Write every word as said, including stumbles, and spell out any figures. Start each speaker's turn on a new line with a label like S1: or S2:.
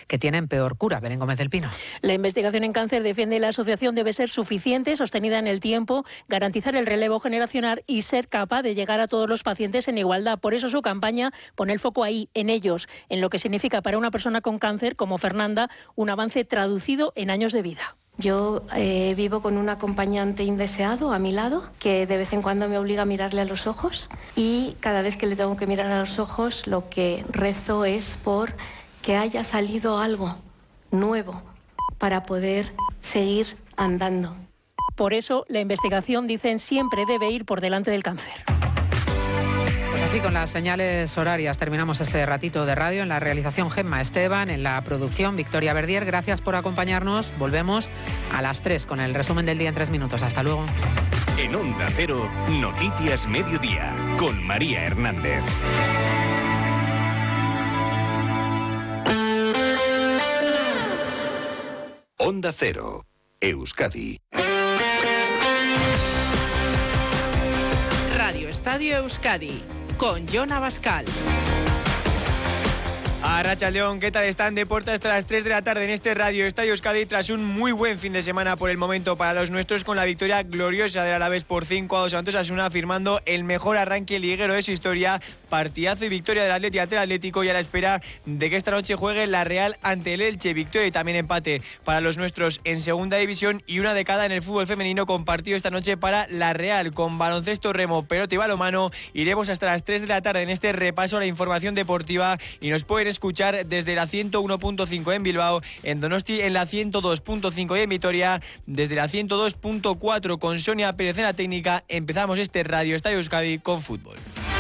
S1: que tienen peor cura. Belén Gómez del Pino.
S2: La investigación en cáncer, defiende la asociación, debe ser suficiente, sostenida en el tiempo, garantizar el relevo generacional y ser capaz de llegar a todos los pacientes en igualdad. Por eso su campaña pone el foco ahí, en ellos, en lo que significa para una persona con cáncer como Fernanda un avance traducido en años de vida.
S3: Yo eh, vivo con un acompañante indeseado a mi lado, que de vez en cuando me obliga a mirarle a los ojos, y cada vez que le tengo que mirar a los ojos lo que rezo es por que haya salido algo nuevo para poder seguir andando.
S2: Por eso la investigación, dicen, siempre debe ir por delante del cáncer.
S1: Pues así, con las señales horarias, terminamos este ratito de radio. En la realización, Gemma Esteban; en la producción, Victoria Verdier. Gracias por acompañarnos. Volvemos a las tres con el resumen del día en tres minutos. Hasta luego.
S4: En Onda Cero, Noticias Mediodía, con María Hernández. Onda Cero, Euskadi.
S5: Radio Estadio Euskadi, con Jon Abascal.
S6: Arratsaldeon, ¿qué tal están? Deportes hasta las tres de la tarde en este Radio Estadio Euskadi, tras un muy buen fin de semana por el momento para los nuestros, con la victoria gloriosa del Alavés por cinco a dos ante Osasuna, firmando el mejor arranque liguero de su historia. Partidazo y victoria del Atleti ante el Atlético, y a la espera de que esta noche juegue la Real ante el Elche. Victoria y también empate para los nuestros en segunda división, y una de cada en el fútbol femenino, con partido esta noche para la Real, con baloncesto, remo, pelota y balonmano. Iremos hasta las tres de la tarde en este repaso a la información deportiva, y nos pueden escuchar desde la ciento uno punto cinco en Bilbao, en Donosti en la ciento dos punto cinco y en Vitoria desde la ciento dos punto cuatro, con Sonia Pérez en la técnica. Empezamos este Radio Estadio Euskadi con fútbol.